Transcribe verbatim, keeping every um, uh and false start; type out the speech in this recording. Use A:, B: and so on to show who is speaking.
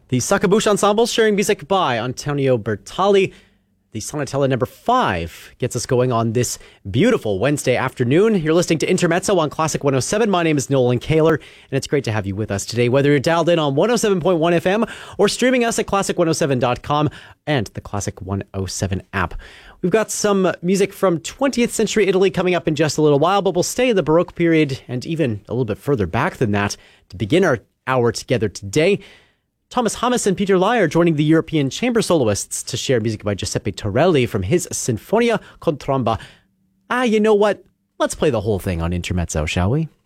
A: The Sakabush Ensemble sharing music by Antonio Bertali. The Sonatella number five gets us going on this beautiful Wednesday afternoon. You're listening to Intermezzo on Classic one oh seven. My name is Nolan Kaler, and it's great to have you with us today, whether you're dialed in on one oh seven point one F M or streaming us at classic one oh seven dot com and the Classic one oh seven app. We've got some music from twentieth century Italy coming up in just a little while, but we'll stay in the Baroque period and even a little bit further back than that to begin our hour together today. Thomas Hammes and Peter Lyer joining the European chamber soloists to share music by Giuseppe Torelli from his Sinfonia con Tromba. Ah, you know what? Let's play the whole thing on Intermezzo, shall we?